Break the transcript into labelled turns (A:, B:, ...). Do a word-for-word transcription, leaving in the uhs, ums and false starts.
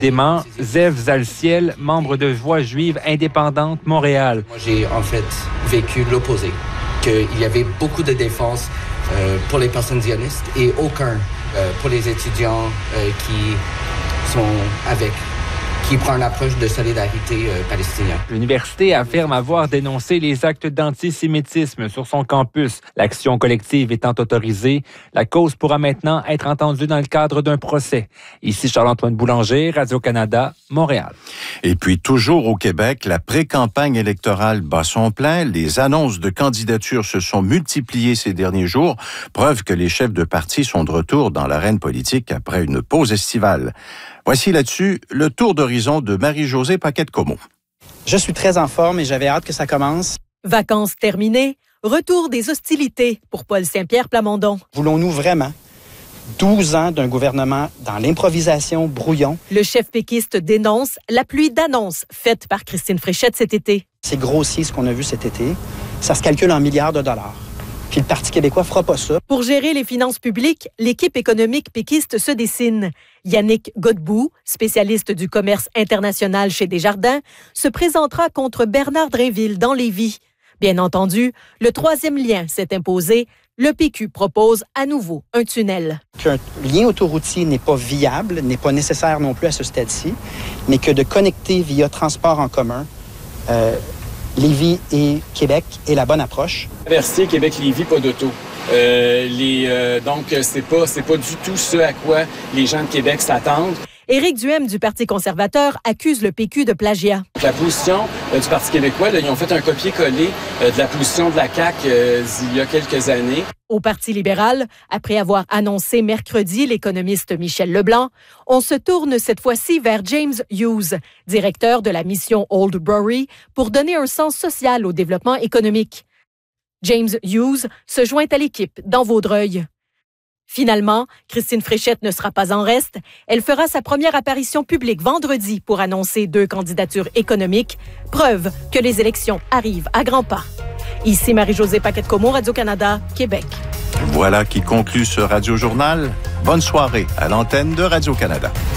A: Dément, Zev Zalciel, membre de Voix juive indépendante Montréal.
B: Moi, j'ai en fait vécu l'opposé, qu'il y avait beaucoup de défense euh, pour les personnes zionistes et aucun euh, pour les étudiants euh, qui sont avec, qui prend une approche de solidarité euh, palestinienne.
A: L'université affirme avoir dénoncé les actes d'antisémitisme sur son campus. L'action collective étant autorisée, la cause pourra maintenant être entendue dans le cadre d'un procès. Ici Charles-Antoine Boulanger, Radio-Canada, Montréal.
C: Et puis, toujours au Québec, la pré-campagne électorale bat son plein. Les annonces de candidature se sont multipliées ces derniers jours, preuve que les chefs de parti sont de retour dans l'arène politique après une pause estivale. Voici là-dessus le tour d'horizon de Marie-Josée Paquette-Comeau.
D: Je suis très en forme et j'avais hâte que ça commence.
E: Vacances terminées, retour des hostilités pour Paul Saint-Pierre Plamondon.
D: Voulons-nous vraiment douze ans d'un gouvernement dans l'improvisation brouillon?
E: Le chef péquiste dénonce la pluie d'annonces faite par Christine Fréchette cet été.
D: C'est grossier ce qu'on a vu cet été. Ça se calcule en milliards de dollars. Puis le Parti québécois fera pas ça.
E: Pour gérer les finances publiques, l'équipe économique péquiste se dessine. Yannick Godbout, spécialiste du commerce international chez Desjardins, se présentera contre Bernard Drinville dans Lévis. Bien entendu, le troisième lien s'est imposé. Le P Q propose à nouveau un tunnel.
D: Qu'un lien autoroutier n'est pas viable, n'est pas nécessaire non plus à ce stade-ci, mais que de connecter via transport en commun euh, Lévis et Québec est la bonne approche.
F: Traversier Québec-Lévis, pas d'auto. Euh, les, euh, donc, c'est pas, c'est pas du tout ce à quoi les gens de Québec s'attendent.
E: Éric Duhem du Parti conservateur accuse le P Q de plagiat.
F: La position euh, du Parti québécois, là, ils ont fait un copier-coller euh, de la position de la C A Q euh, il y a quelques années.
E: Au Parti libéral, après avoir annoncé mercredi l'économiste Michel Leblanc, on se tourne cette fois-ci vers James Hughes, directeur de la mission Old Brewery, pour donner un sens social au développement économique. James Hughes se joint à l'équipe dans Vaudreuil. Finalement, Christine Fréchette ne sera pas en reste. Elle fera sa première apparition publique vendredi pour annoncer deux candidatures économiques, preuve que les élections arrivent à grands pas. Ici Marie-Josée Paquette-Comeau, Radio-Canada, Québec.
C: Voilà qui conclut ce Radio-Journal. Bonne soirée à l'antenne de Radio-Canada.